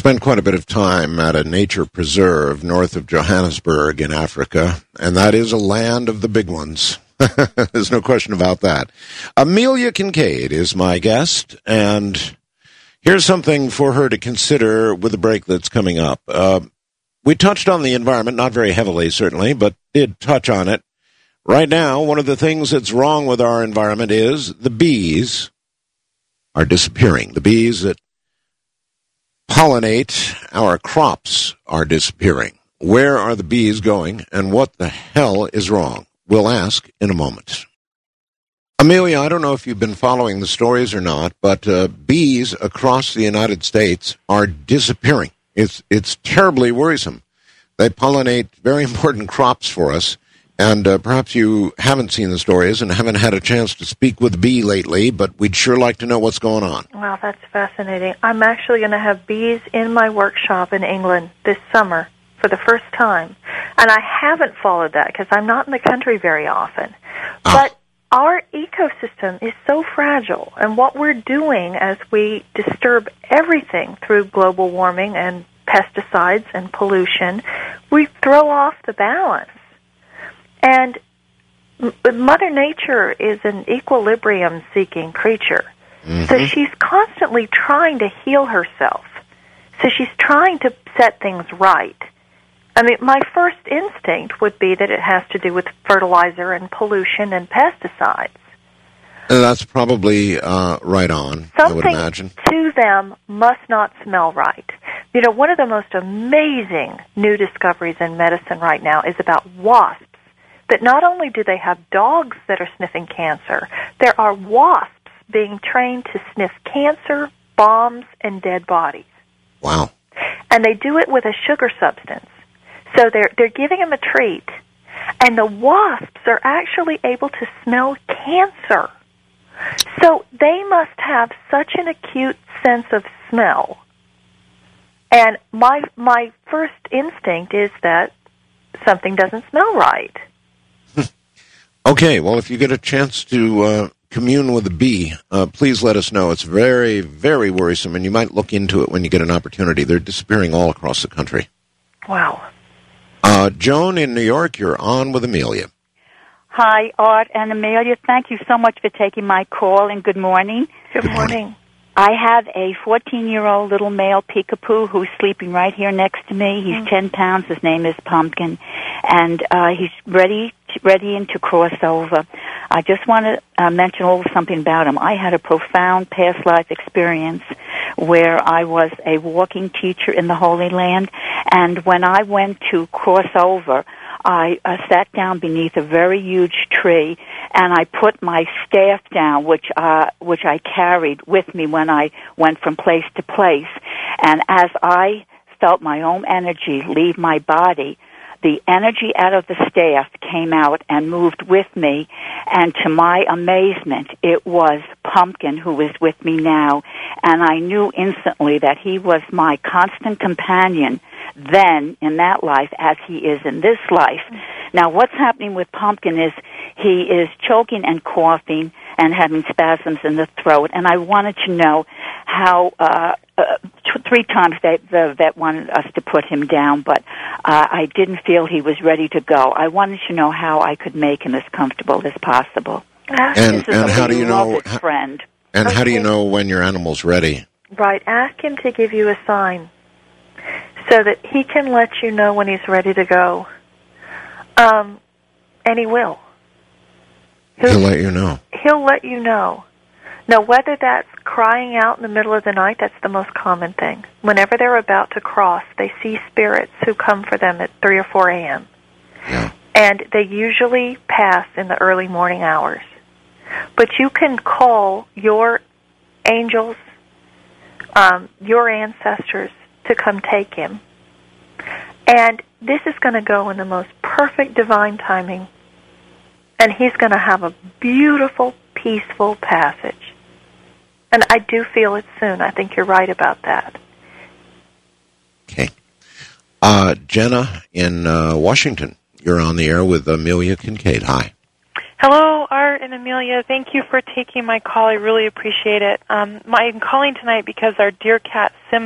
spent quite a bit of time at a nature preserve north of Johannesburg in Africa, and that is a land of the big ones. There's no question about that. Amelia Kincaid is my guest, and here's something for her to consider with the break that's coming up. We touched on the environment, not very heavily, certainly, but did touch on it. Right now, one of the things that's wrong with our environment is the bees are disappearing. The bees that pollinate our crops are disappearing. Where are the bees going, and what the hell is wrong? We'll ask in a moment. Amelia, I don't know if you've been following the stories or not, but bees across the United States are disappearing. It's terribly worrisome. They pollinate very important crops for us, and perhaps you haven't seen the stories and haven't had a chance to speak with a bee lately, but we'd sure like to know what's going on. Wow, that's fascinating. I'm actually going to have bees in my workshop in England this summer for the first time, and I haven't followed that because I'm not in the country very often. But our ecosystem is so fragile, and what we're doing as we disturb everything through global warming and pesticides and pollution, we throw off the balance. And Mother Nature is an equilibrium-seeking creature. Mm-hmm. So she's constantly trying to heal herself. So she's trying to set things right. I mean, my first instinct would be that it has to do with fertilizer and pollution and pesticides. That's probably right on, I would imagine. Something to them must not smell right. You know, one of the most amazing new discoveries in medicine right now is about wasps. That not only do they have dogs that are sniffing cancer, there are wasps being trained to sniff cancer, bombs, and dead bodies. Wow. And they do it with a sugar substance. So they're giving them a treat, and the wasps are actually able to smell cancer. So they must have such an acute sense of smell. And my first instinct is that something doesn't smell right. Okay, well, if you get a chance to commune with a bee, please let us know. It's very, very worrisome, and you might look into it when you get an opportunity. They're disappearing all across the country. Wow. Joan in New York, you're on with Amelia. Hi, Art and Amelia. Thank you so much for taking my call, and good morning. Good morning. I have a 14-year-old little male peekapoo who's sleeping right here next to me. He's 10 pounds. His name is Pumpkin, and he's ready to cross over. I just want to mention a little something about him. I had a profound past life experience where I was a walking teacher in the Holy Land, and when I went to cross over, I sat down beneath a very huge tree, and I put my staff down, which I carried with me when I went from place to place. And as I felt my own energy leave my body, the energy out of the staff came out and moved with me, and to my amazement, it was Pumpkin who was with me now, and I knew instantly that he was my constant companion then in that life as he is in this life. Now, what's happening with Pumpkin is he is choking and coughing and having spasms in the throat, and I wanted to know how 3 times the vet wanted us to put him down, but I didn't feel he was ready to go. I wanted to know how I could make him as comfortable as possible. And how do you know? Friend. And how do you know when your animal's ready? Right. Ask him to give you a sign so that he can let you know when he's ready to go. And he will. He'll let you know. He'll let you know. Now, whether that's crying out in the middle of the night, that's the most common thing. Whenever they're about to cross, they see spirits who come for them at 3 or 4 a.m. Yeah. And they usually pass in the early morning hours. But you can call your angels, your ancestors, to come take him. And this is going to go in the most perfect divine timing. And he's going to have a beautiful, peaceful passage. And I do feel it soon. I think you're right about that. Okay. Jenna in Washington, you're on the air with Amelia Kincaid. Hi. Hello, Art and Amelia. Thank you for taking my call. I really appreciate it. I'm calling tonight because our dear cat, Simba,